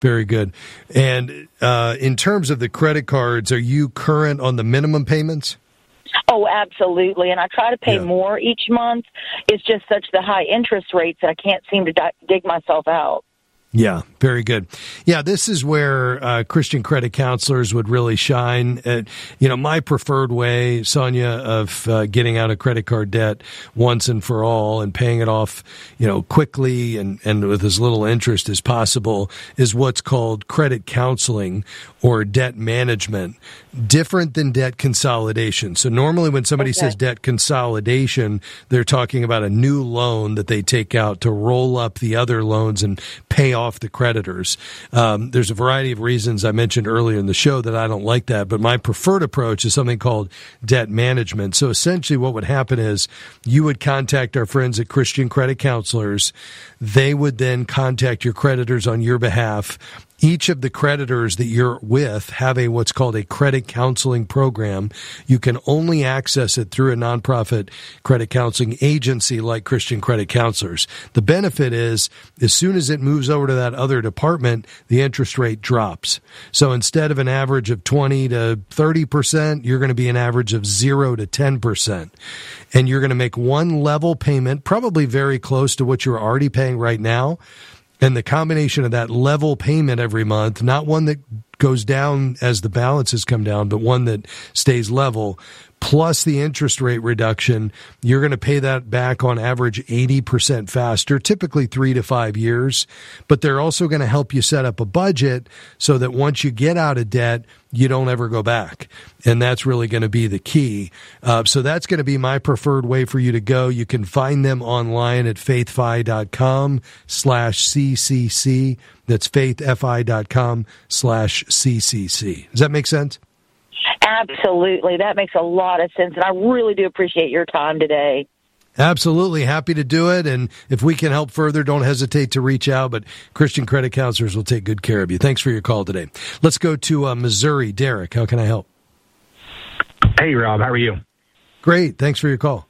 Very good. And in terms of the credit cards, are you current on the minimum payments? Oh, absolutely. And I try to pay more each month. It's just such the high interest rates that I can't seem to dig myself out. Yeah, very good. Yeah, this is where Christian credit counselors would really shine. My preferred way, Sonia, of getting out of credit card debt once and for all and paying it off, quickly and with as little interest as possible is what's called credit counseling or debt management, different than debt consolidation. So normally when somebody says debt consolidation, they're talking about a new loan that they take out to roll up the other loans and pay off the creditors. There's a variety of reasons I mentioned earlier in the show that I don't like that, but my preferred approach is something called debt management. So essentially what would happen is you would contact our friends at Christian Credit Counselors. They would then contact your creditors on your behalf. Each of the creditors that you're with have what's called a credit counseling program. You can only access it through a nonprofit credit counseling agency like Christian Credit Counselors. The benefit is as soon as it moves over to that other department, the interest rate drops. So instead of an average of 20 to 30%, you're going to be an average of 0 to 10%. And you're going to make one level payment, probably very close to what you're already paying right now. And the combination of that level payment every month, not one that goes down as the balances come down, but one that stays level, plus the interest rate reduction, you're going to pay that back on average 80% faster, typically 3 to 5 years. But they're also going to help you set up a budget so that once you get out of debt, you don't ever go back. And that's really going to be the key. So that's going to be my preferred way for you to go. You can find them online at faithfi.com/CCC. That's faithfi.com/CCC. Does that make sense? Absolutely. That makes a lot of sense. And I really do appreciate your time today. Absolutely. Happy to do it. And if we can help further, don't hesitate to reach out. But Christian Credit Counselors will take good care of you. Thanks for your call today. Let's go to Missouri. Derek, how can I help? Hey, Rob. How are you? Great. Thanks for your call.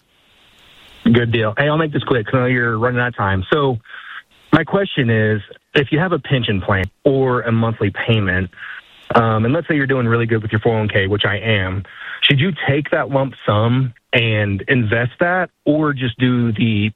Good deal. Hey, I'll make this quick because I know you're running out of time. So my question is, if you have a pension plan or a monthly payment, and let's say you're doing really good with your 401k, which I am, should you take that lump sum and invest that, or just do the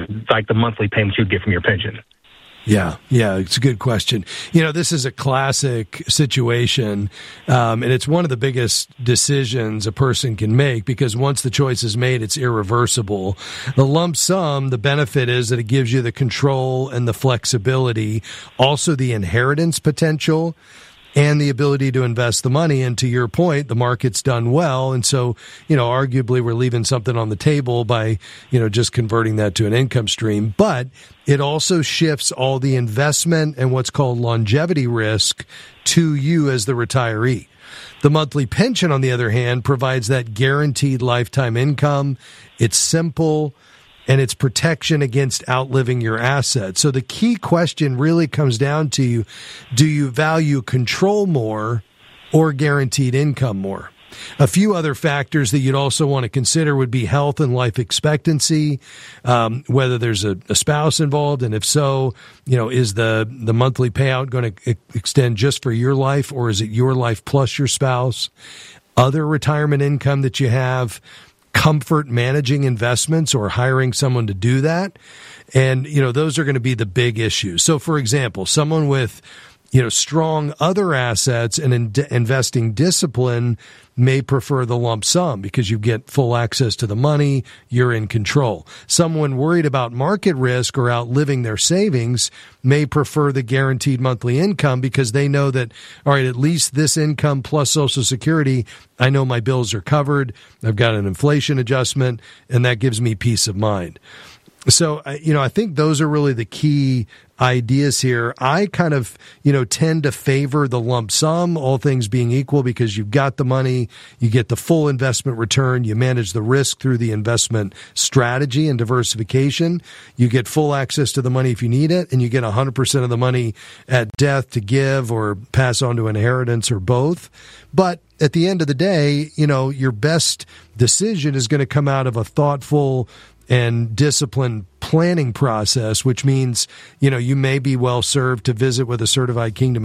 monthly payments you'd get from your pension? Yeah, it's a good question. This is a classic situation, and it's one of the biggest decisions a person can make because once the choice is made, it's irreversible. The lump sum, the benefit is that it gives you the control and the flexibility, also the inheritance potential, and the ability to invest the money. And to your point, the market's done well. And so, arguably we're leaving something on the table by, just converting that to an income stream. But it also shifts all the investment and what's called longevity risk to you as the retiree. The monthly pension, on the other hand, provides that guaranteed lifetime income. It's simple. And it's protection against outliving your assets. So the key question really comes down to, do you value control more or guaranteed income more? A few other factors that you'd also want to consider would be health and life expectancy, whether there's a spouse involved, and if so, is the monthly payout going to extend just for your life, or is it your life plus your spouse? Other retirement income that you have, comfort managing investments or hiring someone to do that. And, those are going to be the big issues. So, for example, someone with, strong other assets and investing discipline may prefer the lump sum because you get full access to the money, you're in control. Someone worried about market risk or outliving their savings may prefer the guaranteed monthly income because they know that, all right, at least this income plus Social Security, I know my bills are covered, I've got an inflation adjustment, and that gives me peace of mind. So, I think those are really the key ideas here. I kind of, tend to favor the lump sum, all things being equal, because you've got the money, you get the full investment return, you manage the risk through the investment strategy and diversification, you get full access to the money if you need it, and you get 100% of the money at death to give or pass on to inheritance or both. But at the end of the day, your best decision is going to come out of a thoughtful and disciplined planning process, which means, you may be well served to visit with a certified Kingdom